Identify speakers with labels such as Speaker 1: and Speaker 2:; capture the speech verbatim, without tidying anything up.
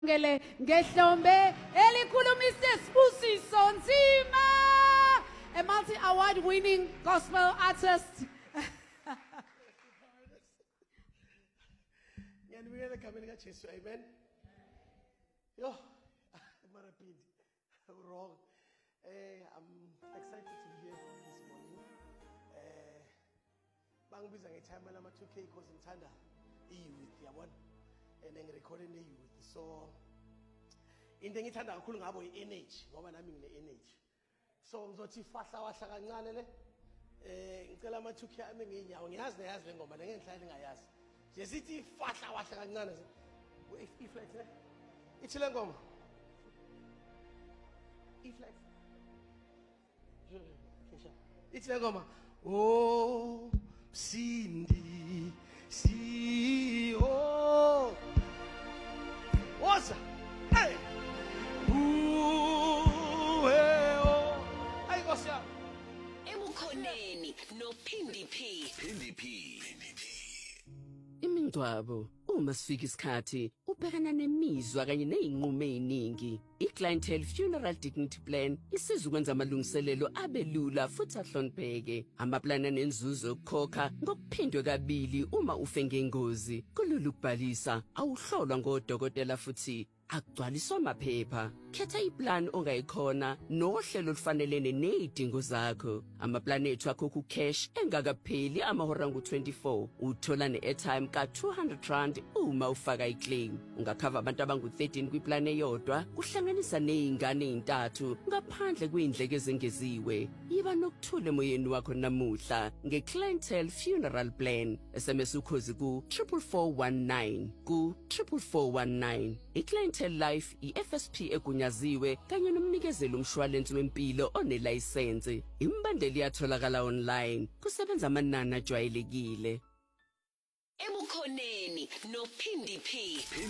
Speaker 1: ngele ngehlombe elikhulu Mister Sibusiso Nzima, a multi-award winning gospel artist.
Speaker 2: Ngiyanibingelela egameni kaJesu, amen. Yo, marapidi, wrong. Eh, I'm excited to be here this morning. Eh, bangibiza ngethayima lama two K because ngithanda i-youth, yabona, and ngirecorde ne-youth. So, into engithanda kakhulu ngabo i-energy, ngoba nami ngine-energy. So ngizothi fahla wahla kancane le. Eh, ngicela ama two K ami ngeenyawo. Ngiyazi neyazi le ngoma, lengenhlala ngayazi. Je sithi fahla wahla kancane. If if like that. Ithi le ngoma. If like. Ithi le ngoma. Oh, Cindy, see oh. What's hey? Ooh, hey, oh. Hey, go siya.
Speaker 3: Ebukhoneni no Phindi P.
Speaker 4: Phindi P.
Speaker 5: Imingcwabo uma sifika isikhathi ubhekana nemizwa kanye nezinqumo eziningi. I-Clientele Funeral Dignity Plan isiza ukwenza amalungiselelo abelula futhi ahlonipheke. Amaplani anenzuzo yokukhokha ngokuphindwe kabili uma ufe ngengozi. Kulula ukubhalisa, awuhlolwa ngodokotela futhi akugcwaliswa amaphepha. Khetha iplan ongayikhona nohlelo olufanelene nezidingo zakho. Amaplani ethu akho ku cash engakapheli amahora ngu twenty-four. Uthola ne-airtime ka two hundred rand uma ufaka iclaim. Ungakhava abantu abangu thirteen kwiplan eyodwa, kuhlanganisa nezingane ezintathu ngaphandle kwezindleko ezengeziwe. Yiba nokuthula emoyeni wakho namuhla nge-Clientele Funeral Plan. S M S ukhozi ku four four one nine ku four four one nine. I-Clientele Life i-F S P egunyaziwe kanye nomnikezeli umshwalensi wempilo onelayisense. Imbandeli yatholakala online, kusebenza amanani ajwayelekile.
Speaker 3: Ebukhoneni no Phindi P.